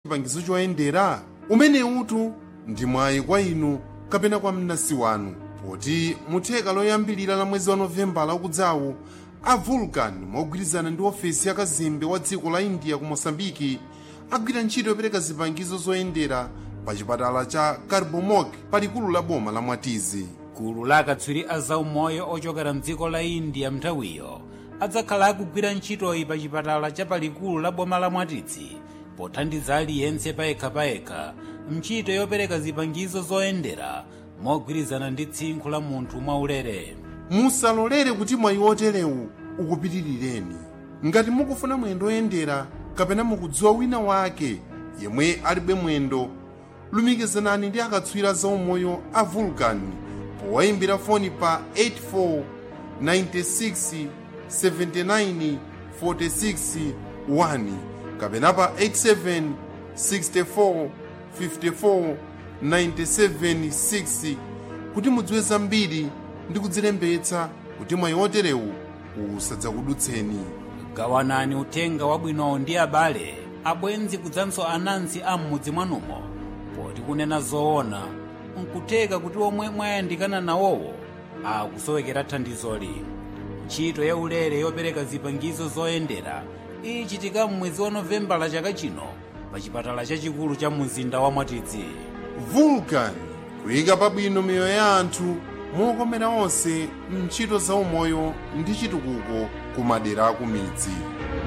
chipangizo choyendera. Umene utu ndi mwayi kwa inu kapena kwa mnansi wanu, poti mutheka loyambilira la mwezi wa Novembala ukudzawu a Vulcan mogwirizana ndi ofesi ya kazembe wa dziko la India ku Mosambiki agwira ntchito yopereka zipangizo zoyendera pa chipatala cha Carbomok pa likulu la boma la Mwatizi. Gulu la akatswiri a zaumoyo ochokera mdziko la India mnthawiyo adzakhala akugwira ntchitoyi pa chipatala cha palikulu la boma la Mwatizi pothandiza aliyense payekha ntchito yopereka zipangizo zoyendera mogwirizana ndi tsinkhu la munthu mwaulere. Musalolere kuti mwayi oterewu ukupitirireni. Ngati mukufuna mwendo oyendera kapena mukudziwa wina wake yemwe alibe mwendo, lumikizanani ndi akatswiri zaumoyo a Vulcan powayimbira foni pa 84 96 79 46 1 kapena pa 87 64 54 97 6 kuti mudziwe zambiri ndi kudzilembetsa kuti mwayi oterewu usadzakudutseni. Gawanani uthenga wabwinowo ndi abale, abwenzi kudzanso anansi a m'mudzi mwanumo, poti kunena zoona nkutheka kuti omwe mwayandikana nawowo akusowekera thandizoli. Ntchito ya ulere yopereka zipangizo zoyendera ichitika m'mwezi wa Novembala chaka chino pa chipatala chachikulu cha mzinda wa Mwatizi. Vulcan kuyika pabwino miyoyo ya anthu mokomera onse ntchito zaumoyo ndi chitukuko ku madera aku midzi.